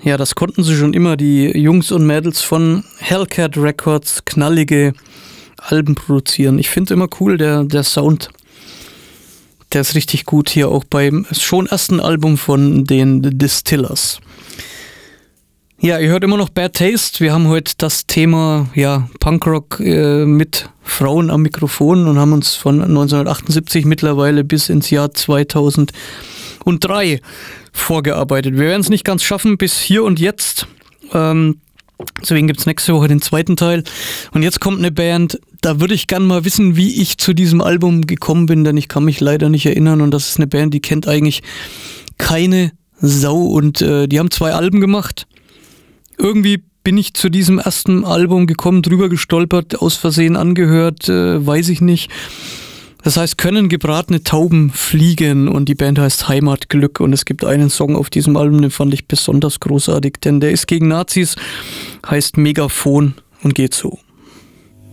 Ja, das konnten sie schon immer, die Jungs und Mädels von Hellcat Records, knallige Alben produzieren. Ich finde immer cool, der Sound, der ist richtig gut hier, auch beim schon ersten Album von den The Distillers. Ja, ihr hört immer noch Bad Taste. Wir haben heute das Thema Punkrock mit Frauen am Mikrofon und haben uns von 1978 mittlerweile bis ins Jahr 2003 vorgearbeitet. Wir werden es nicht ganz schaffen bis hier und jetzt. Deswegen gibt es nächste Woche den zweiten Teil. Und jetzt kommt eine Band, da würde ich gern mal wissen, wie ich zu diesem Album gekommen bin, denn ich kann mich leider nicht erinnern. Und das ist eine Band, die kennt eigentlich keine Sau. Und die haben 2 Alben gemacht. Irgendwie bin ich zu diesem ersten Album gekommen, drüber gestolpert, aus Versehen angehört, weiß ich nicht. Das heißt, können gebratene Tauben fliegen, und die Band heißt Heimatglück, und es gibt einen Song auf diesem Album, den fand ich besonders großartig, denn der ist gegen Nazis, heißt Megafon und geht so.